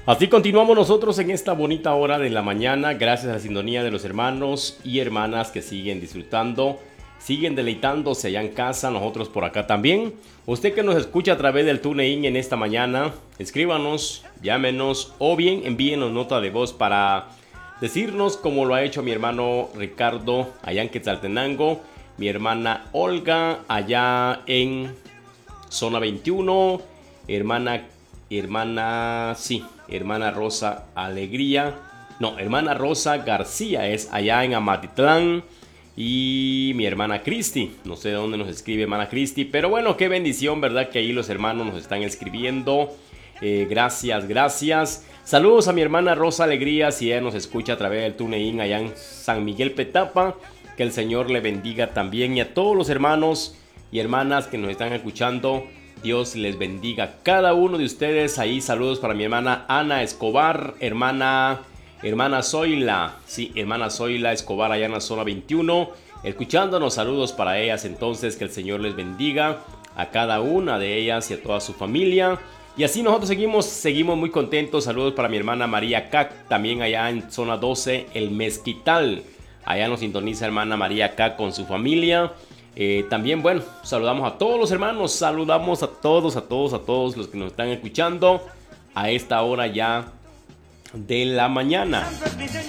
Así continuamos nosotros en esta bonita hora de la mañana, gracias a la sintonía de los hermanos y hermanas que siguen disfrutando, siguen deleitándose allá en casa, nosotros por acá también. Usted que nos escucha a través del TuneIn en esta mañana, escríbanos, llámenos o bien envíenos nota de voz para decirnos como lo ha hecho mi hermano Ricardo allá en Quetzaltenango, mi hermana Olga allá en zona 21, hermana Rosa Alegría, no, hermana Rosa García es allá en Amatitlán. Y mi hermana Cristi, no sé de dónde nos escribe hermana Cristi, pero bueno, qué bendición, ¿verdad? Que ahí los hermanos nos están escribiendo. Gracias. Saludos a mi hermana Rosa Alegría, si ella nos escucha a través del TuneIn allá en San Miguel Petapa. Que el Señor le bendiga también, y a todos los hermanos y hermanas que nos están escuchando. Dios les bendiga a cada uno de ustedes. Ahí saludos para mi hermana Ana Escobar, hermana Zoila, sí, hermana Zoila Escobar allá en la zona 21, escuchándonos. Saludos para ellas entonces, que el Señor les bendiga a cada una de ellas y a toda su familia. Y así nosotros seguimos muy contentos. Saludos para mi hermana María Cac, también allá en zona 12, el Mezquital. Allá nos sintoniza hermana María Cac con su familia. También, bueno, saludamos a todos los hermanos, saludamos a todos los que nos están escuchando a esta hora ya de la mañana.